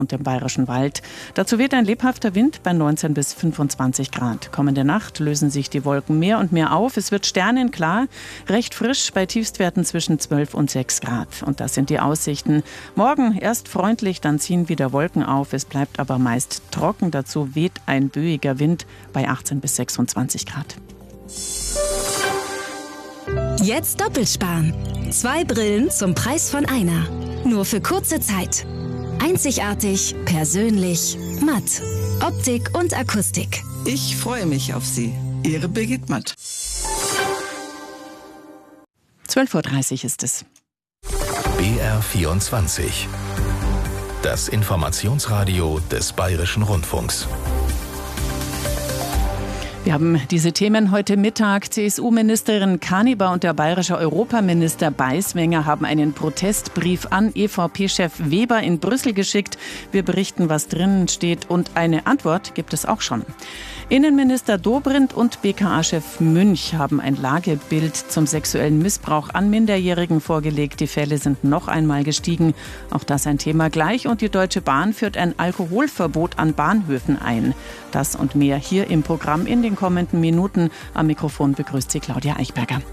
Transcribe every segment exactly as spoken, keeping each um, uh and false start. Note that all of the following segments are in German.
und im Bayerischen Wald. Dazu weht ein lebhafter Wind bei neunzehn bis fünfundzwanzig Grad. Kommende Nacht lösen sich die Wolken mehr und mehr auf. Es wird sternenklar, recht frisch bei Tiefstwerten zwischen zwölf und sechs Grad. Und das sind die Aussichten. Morgen erst freundlich, dann ziehen wieder Wolken auf. Es bleibt aber meist trocken. Dazu weht ein böiger Wind bei achtzehn bis sechsundzwanzig Grad. Jetzt doppelt sparen. Zwei Brillen zum Preis von einer. Nur für kurze Zeit. Einzigartig, persönlich, matt. Optik und Akustik. Ich freue mich auf Sie. Ihre Birgit Matt. zwölf Uhr dreißig ist es. B R vierundzwanzig. Das Informationsradio des Bayerischen Rundfunks. Wir haben diese Themen heute Mittag. C S U-Ministerin Kaniber und der bayerische Europaminister Beiswenger haben einen Protestbrief an E V P-Chef Weber in Brüssel geschickt. Wir berichten, was drinnen steht, und eine Antwort gibt es auch schon. Innenminister Dobrindt und B K A-Chef Münch haben ein Lagebild zum sexuellen Missbrauch an Minderjährigen vorgelegt. Die Fälle sind noch einmal gestiegen. Auch das ein Thema gleich. Und die Deutsche Bahn führt ein Alkoholverbot an Bahnhöfen ein. Das und mehr hier im Programm in den kommenden Minuten. Am Mikrofon begrüßt Sie Claudia Eichberger.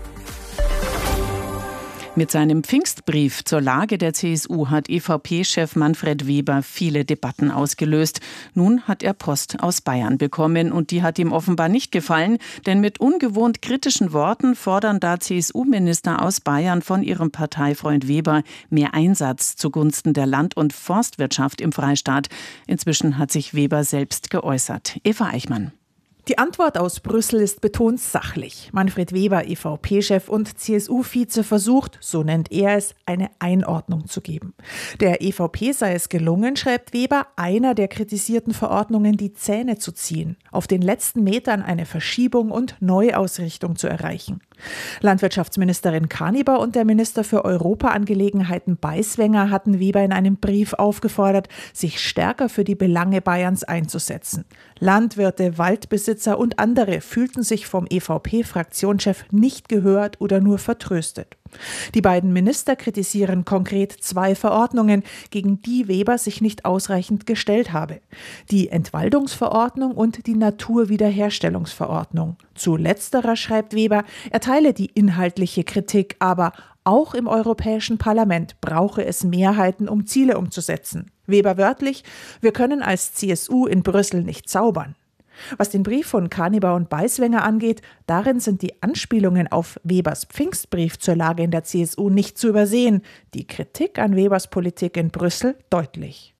Mit seinem Pfingstbrief zur Lage der C S U hat E V P-Chef Manfred Weber viele Debatten ausgelöst. Nun hat er Post aus Bayern bekommen und die hat ihm offenbar nicht gefallen, denn mit ungewohnt kritischen Worten fordern da C S U-Minister aus Bayern von ihrem Parteifreund Weber mehr Einsatz zugunsten der Land- und Forstwirtschaft im Freistaat. Inzwischen hat sich Weber selbst geäußert. Eva Eichmann. Die Antwort aus Brüssel ist betont sachlich. Manfred Weber, E V P-Chef und C S U-Vize, versucht, so nennt er es, eine Einordnung zu geben. Der E V P sei es gelungen, schreibt Weber, einer der kritisierten Verordnungen die Zähne zu ziehen, auf den letzten Metern eine Verschiebung und Neuausrichtung zu erreichen. Landwirtschaftsministerin Kaniber und der Minister für Europaangelegenheiten Beiswenger hatten Weber in einem Brief aufgefordert, sich stärker für die Belange Bayerns einzusetzen. Landwirte, Waldbesitzer und andere fühlten sich vom E V P-Fraktionschef nicht gehört oder nur vertröstet. Die beiden Minister kritisieren konkret zwei Verordnungen, gegen die Weber sich nicht ausreichend gestellt habe. Die Entwaldungsverordnung und die Naturwiederherstellungsverordnung. Zu letzterer schreibt Weber, er teile die inhaltliche Kritik, aber auch im Europäischen Parlament brauche es Mehrheiten, um Ziele umzusetzen. Weber wörtlich, wir können als C S U in Brüssel nicht zaubern. Was den Brief von Kaniber und Beiswenger angeht, darin sind die Anspielungen auf Webers Pfingstbrief zur Lage in der C S U nicht zu übersehen. Die Kritik an Webers Politik in Brüssel deutlich.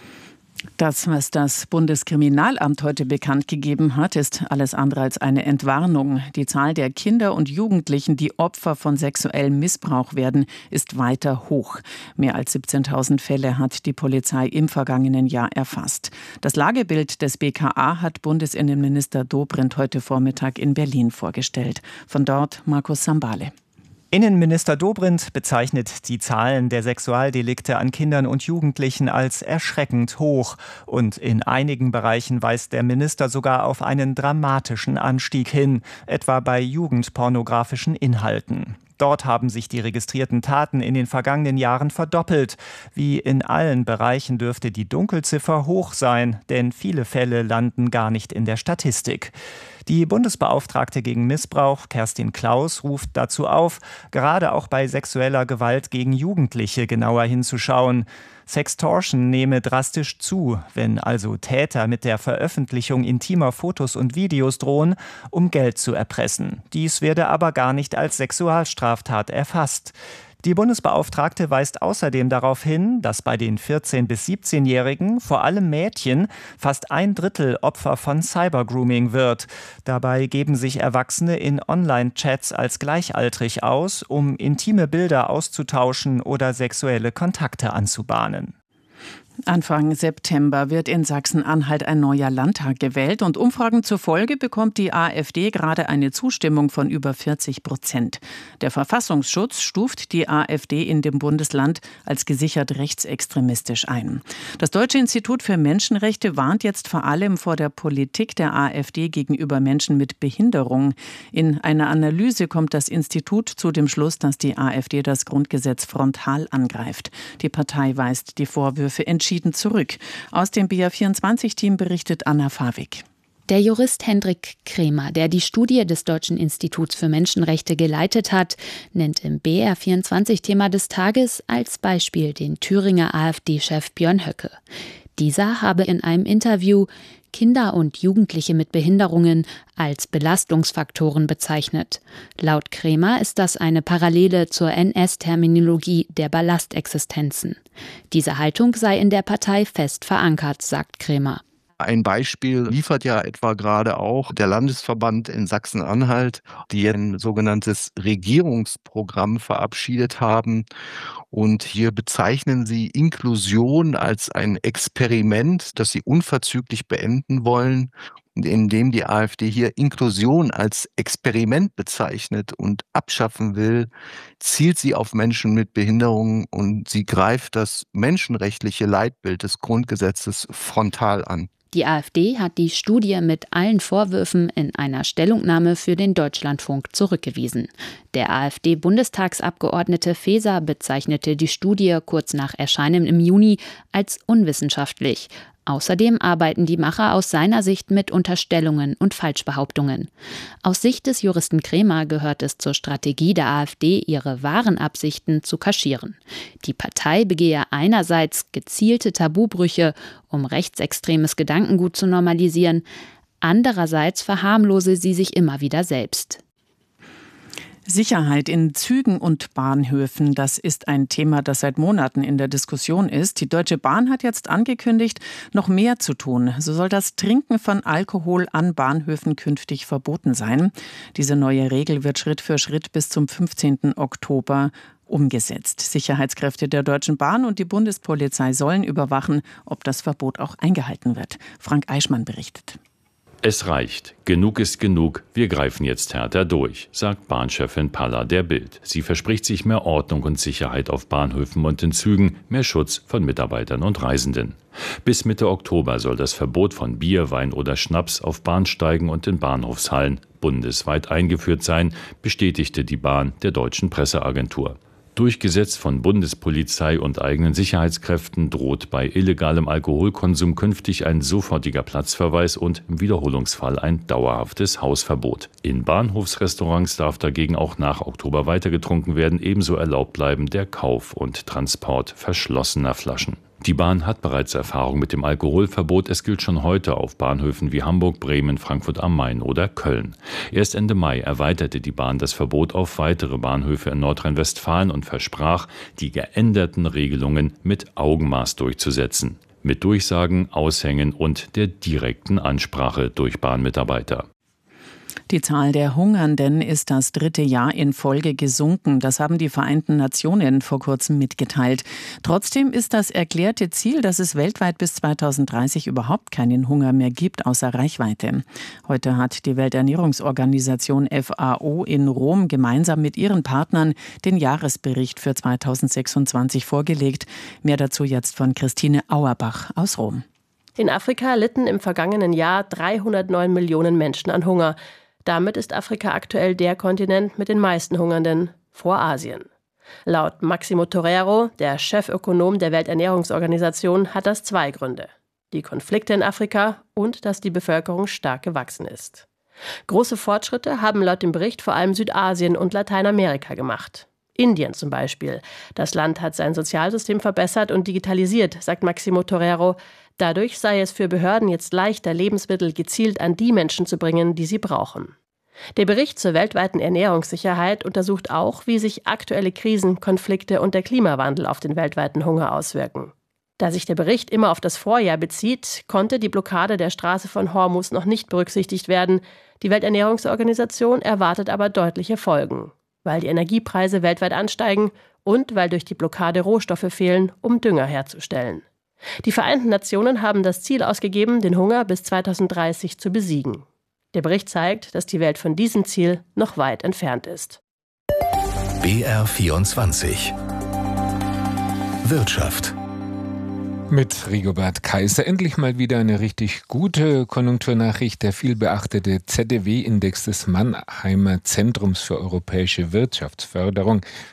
Das, was das Bundeskriminalamt heute bekannt gegeben hat, ist alles andere als eine Entwarnung. Die Zahl der Kinder und Jugendlichen, die Opfer von sexuellem Missbrauch werden, ist weiter hoch. Mehr als siebzehntausend Fälle hat die Polizei im vergangenen Jahr erfasst. Das Lagebild des B K A hat Bundesinnenminister Dobrindt heute Vormittag in Berlin vorgestellt. Von dort Markus Sambale. Innenminister Dobrindt bezeichnet die Zahlen der Sexualdelikte an Kindern und Jugendlichen als erschreckend hoch. Und in einigen Bereichen weist der Minister sogar auf einen dramatischen Anstieg hin, etwa bei jugendpornografischen Inhalten. Dort haben sich die registrierten Taten in den vergangenen Jahren verdoppelt. Wie in allen Bereichen dürfte die Dunkelziffer hoch sein, denn viele Fälle landen gar nicht in der Statistik. Die Bundesbeauftragte gegen Missbrauch, Kerstin Klaus, ruft dazu auf, gerade auch bei sexueller Gewalt gegen Jugendliche genauer hinzuschauen. Sextortion nehme drastisch zu, wenn also Täter mit der Veröffentlichung intimer Fotos und Videos drohen, um Geld zu erpressen. Dies werde aber gar nicht als Sexualstraftat erfasst. Die Bundesbeauftragte weist außerdem darauf hin, dass bei den vierzehn- bis siebzehnjährigen, vor allem Mädchen, fast ein Drittel Opfer von Cybergrooming wird. Dabei geben sich Erwachsene in Online-Chats als gleichaltrig aus, um intime Bilder auszutauschen oder sexuelle Kontakte anzubahnen. Anfang September wird in Sachsen-Anhalt ein neuer Landtag gewählt und Umfragen zufolge bekommt die AfD gerade eine Zustimmung von über vierzig Prozent. Der Verfassungsschutz stuft die AfD in dem Bundesland als gesichert rechtsextremistisch ein. Das Deutsche Institut für Menschenrechte warnt jetzt vor allem vor der Politik der AfD gegenüber Menschen mit Behinderung. In einer Analyse kommt das Institut zu dem Schluss, dass die AfD das Grundgesetz frontal angreift. Die Partei weist die Vorwürfe entschieden entschieden zurück. Aus dem B R vierundzwanzig-Team berichtet Anna Fawig. Der Jurist Hendrik Kremer, der die Studie des Deutschen Instituts für Menschenrechte geleitet hat, nennt im B R vierundzwanzig-Thema des Tages als Beispiel den Thüringer AfD-Chef Björn Höcke. Dieser habe in einem Interview Kinder und Jugendliche mit Behinderungen als Belastungsfaktoren bezeichnet. Laut Kremer ist das eine Parallele zur N S-Terminologie der Ballastexistenzen. Diese Haltung sei in der Partei fest verankert, sagt Kremer. Ein Beispiel liefert ja etwa gerade auch der Landesverband in Sachsen-Anhalt, die ein sogenanntes Regierungsprogramm verabschiedet haben. Und hier bezeichnen sie Inklusion als ein Experiment, das sie unverzüglich beenden wollen. Und indem die AfD hier Inklusion als Experiment bezeichnet und abschaffen will, zielt sie auf Menschen mit Behinderungen und sie greift das menschenrechtliche Leitbild des Grundgesetzes frontal an. Die AfD hat die Studie mit allen Vorwürfen in einer Stellungnahme für den Deutschlandfunk zurückgewiesen. Der AfD-Bundestagsabgeordnete Faeser bezeichnete die Studie kurz nach Erscheinen im Juni als unwissenschaftlich. Außerdem arbeiten die Macher aus seiner Sicht mit Unterstellungen und Falschbehauptungen. Aus Sicht des Juristen Kremer gehört es zur Strategie der AfD, ihre wahren Absichten zu kaschieren. Die Partei begehe einerseits gezielte Tabubrüche, um rechtsextremes Gedankengut zu normalisieren, andererseits verharmlose sie sich immer wieder selbst. Sicherheit in Zügen und Bahnhöfen, das ist ein Thema, das seit Monaten in der Diskussion ist. Die Deutsche Bahn hat jetzt angekündigt, noch mehr zu tun. So soll das Trinken von Alkohol an Bahnhöfen künftig verboten sein. Diese neue Regel wird Schritt für Schritt bis zum fünfzehnten Oktober umgesetzt. Sicherheitskräfte der Deutschen Bahn und die Bundespolizei sollen überwachen, ob das Verbot auch eingehalten wird. Frank Eichmann berichtet. Es reicht. Genug ist genug. Wir greifen jetzt härter durch, sagt Bahnchefin Palla der Bild. Sie verspricht sich mehr Ordnung und Sicherheit auf Bahnhöfen und in Zügen, mehr Schutz von Mitarbeitern und Reisenden. Bis Mitte Oktober soll das Verbot von Bier, Wein oder Schnaps auf Bahnsteigen und in Bahnhofshallen bundesweit eingeführt sein, bestätigte die Bahn der Deutschen Presseagentur. Durchgesetzt von Bundespolizei und eigenen Sicherheitskräften droht bei illegalem Alkoholkonsum künftig ein sofortiger Platzverweis und im Wiederholungsfall ein dauerhaftes Hausverbot. In Bahnhofsrestaurants darf dagegen auch nach Oktober weitergetrunken werden, ebenso erlaubt bleiben der Kauf und Transport verschlossener Flaschen. Die Bahn hat bereits Erfahrung mit dem Alkoholverbot. Es gilt schon heute auf Bahnhöfen wie Hamburg, Bremen, Frankfurt am Main oder Köln. Erst Ende Mai erweiterte die Bahn das Verbot auf weitere Bahnhöfe in Nordrhein-Westfalen und versprach, die geänderten Regelungen mit Augenmaß durchzusetzen. Mit Durchsagen, Aushängen und der direkten Ansprache durch Bahnmitarbeiter. Die Zahl der Hungernden ist das dritte Jahr in Folge gesunken. Das haben die Vereinten Nationen vor kurzem mitgeteilt. Trotzdem ist das erklärte Ziel, dass es weltweit bis zweitausenddreißig überhaupt keinen Hunger mehr gibt, außer Reichweite. Heute hat die Welternährungsorganisation F A O in Rom gemeinsam mit ihren Partnern den Jahresbericht für zweitausendsechsundzwanzig vorgelegt. Mehr dazu jetzt von Christine Auerbach aus Rom. In Afrika litten im vergangenen Jahr dreihundertneun Millionen Menschen an Hunger. Damit ist Afrika aktuell der Kontinent mit den meisten Hungernden vor Asien. Laut Maximo Torero, der Chefökonom der Welternährungsorganisation, hat das zwei Gründe: die Konflikte in Afrika und dass die Bevölkerung stark gewachsen ist. Große Fortschritte haben laut dem Bericht vor allem Südasien und Lateinamerika gemacht. Indien zum Beispiel. Das Land hat sein Sozialsystem verbessert und digitalisiert, sagt Maximo Torero. Dadurch sei es für Behörden jetzt leichter, Lebensmittel gezielt an die Menschen zu bringen, die sie brauchen. Der Bericht zur weltweiten Ernährungssicherheit untersucht auch, wie sich aktuelle Krisen, Konflikte und der Klimawandel auf den weltweiten Hunger auswirken. Da sich der Bericht immer auf das Vorjahr bezieht, konnte die Blockade der Straße von Hormuz noch nicht berücksichtigt werden. Die Welternährungsorganisation erwartet aber deutliche Folgen, weil die Energiepreise weltweit ansteigen und weil durch die Blockade Rohstoffe fehlen, um Dünger herzustellen. Die Vereinten Nationen haben das Ziel ausgegeben, den Hunger bis zweitausenddreißig zu besiegen. Der Bericht zeigt, dass die Welt von diesem Ziel noch weit entfernt ist. B R vierundzwanzig Wirtschaft. Mit Rigobert Kaiser endlich mal wieder eine richtig gute Konjunkturnachricht. Der vielbeachtete Z D W-Index des Mannheimer Zentrums für europäische Wirtschaftsförderung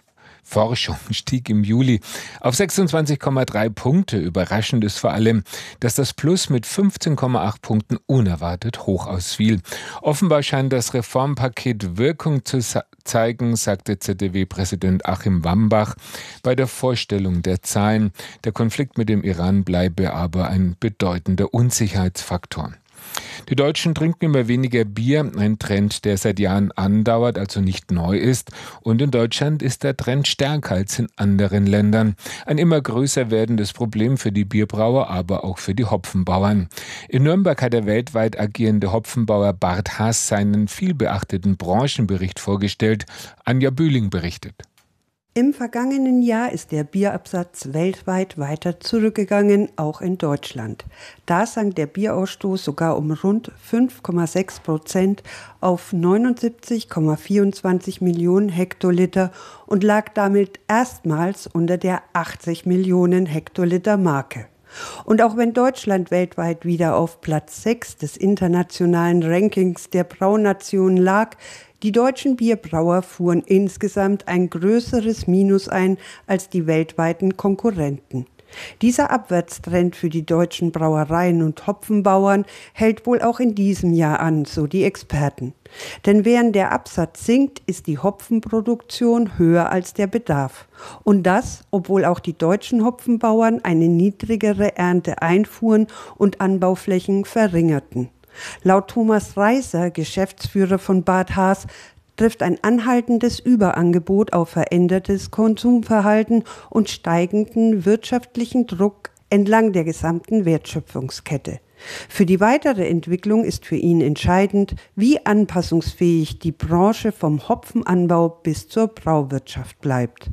Forschung stieg im Juli auf sechsundzwanzig Komma drei Punkte. Überraschend ist vor allem, dass das Plus mit fünfzehn Komma acht Punkten unerwartet hoch ausfiel. Offenbar scheint das Reformpaket Wirkung zu zeigen, sagte Z D W-Präsident Achim Wambach bei der Vorstellung der Zahlen. Der Konflikt mit dem Iran bleibe aber ein bedeutender Unsicherheitsfaktor. Die Deutschen trinken immer weniger Bier, ein Trend, der seit Jahren andauert, also nicht neu ist. Und in Deutschland ist der Trend stärker als in anderen Ländern. Ein immer größer werdendes Problem für die Bierbrauer, aber auch für die Hopfenbauern. In Nürnberg hat der weltweit agierende Hopfenbauer Bart Haas seinen vielbeachteten Branchenbericht vorgestellt. Anja Bühling berichtet. Im vergangenen Jahr ist der Bierabsatz weltweit weiter zurückgegangen, auch in Deutschland. Da sank der Bierausstoß sogar um rund fünf Komma sechs Prozent auf neunundsiebzig Komma vierundzwanzig Millionen Hektoliter und lag damit erstmals unter der achtzig Millionen Hektoliter Marke. Und auch wenn Deutschland weltweit wieder auf Platz sechs des internationalen Rankings der Braunationen lag, die deutschen Bierbrauer fuhren insgesamt ein größeres Minus ein als die weltweiten Konkurrenten. Dieser Abwärtstrend für die deutschen Brauereien und Hopfenbauern hält wohl auch in diesem Jahr an, so die Experten. Denn während der Absatz sinkt, ist die Hopfenproduktion höher als der Bedarf. Und das, obwohl auch die deutschen Hopfenbauern eine niedrigere Ernte einfuhren und Anbauflächen verringerten. Laut Thomas Reiser, Geschäftsführer von Bart Haas, trifft ein anhaltendes Überangebot auf verändertes Konsumverhalten und steigenden wirtschaftlichen Druck entlang der gesamten Wertschöpfungskette. Für die weitere Entwicklung ist für ihn entscheidend, wie anpassungsfähig die Branche vom Hopfenanbau bis zur Brauwirtschaft bleibt.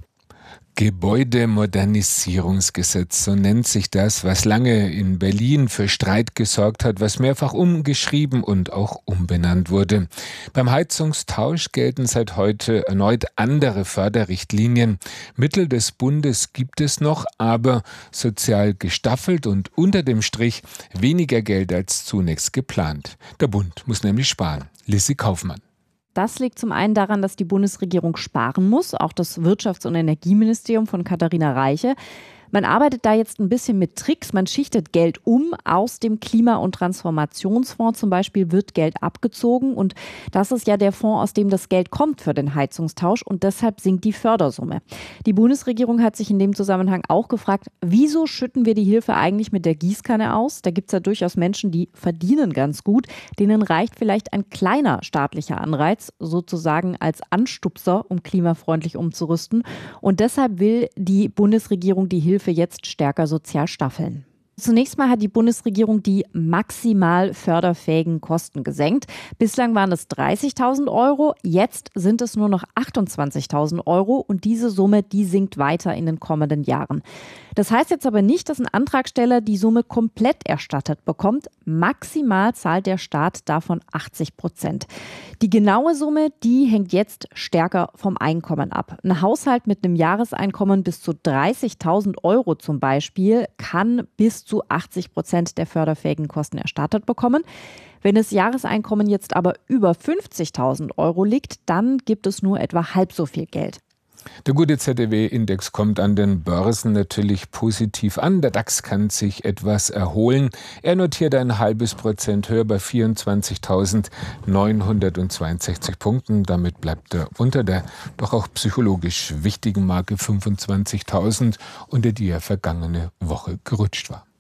Gebäudemodernisierungsgesetz, so nennt sich das, was lange in Berlin für Streit gesorgt hat, was mehrfach umgeschrieben und auch umbenannt wurde. Beim Heizungstausch gelten seit heute erneut andere Förderrichtlinien. Mittel des Bundes gibt es noch, aber sozial gestaffelt und unter dem Strich weniger Geld als zunächst geplant. Der Bund muss nämlich sparen. Lissy Kaufmann. Das liegt zum einen daran, dass die Bundesregierung sparen muss, auch das Wirtschafts- und Energieministerium von Katharina Reiche. Man arbeitet da jetzt ein bisschen mit Tricks. Man schichtet Geld um. Aus dem Klima- und Transformationsfonds zum Beispiel wird Geld abgezogen. Und das ist ja der Fonds, aus dem das Geld kommt für den Heizungstausch. Und deshalb sinkt die Fördersumme. Die Bundesregierung hat sich in dem Zusammenhang auch gefragt, wieso schütten wir die Hilfe eigentlich mit der Gießkanne aus? Da gibt es ja durchaus Menschen, die verdienen ganz gut. Denen reicht vielleicht ein kleiner staatlicher Anreiz, sozusagen als Anstupser, um klimafreundlich umzurüsten. Und deshalb will die Bundesregierung die Hilfe für jetzt stärker sozial staffeln. Zunächst mal hat die Bundesregierung die maximal förderfähigen Kosten gesenkt. Bislang waren es dreißigtausend Euro, jetzt sind es nur noch achtundzwanzigtausend Euro und diese Summe, die sinkt weiter in den kommenden Jahren. Das heißt jetzt aber nicht, dass ein Antragsteller die Summe komplett erstattet bekommt. Maximal zahlt der Staat davon achtzig Prozent. Die genaue Summe, die hängt jetzt stärker vom Einkommen ab. Ein Haushalt mit einem Jahreseinkommen bis zu dreißigtausend Euro zum Beispiel kann bis zu achtzig Prozent der förderfähigen Kosten erstattet bekommen. Wenn das Jahreseinkommen jetzt aber über fünfzigtausend Euro liegt, dann gibt es nur etwa halb so viel Geld. Der gute Z D W-Index kommt an den Börsen natürlich positiv an. Der DAX kann sich etwas erholen. Er notiert ein halbes Prozent höher bei vierundzwanzigtausendneunhundertzweiundsechzig Punkten. Damit bleibt er unter der doch auch psychologisch wichtigen Marke fünfundzwanzigtausend, unter die er vergangene Woche gerutscht war.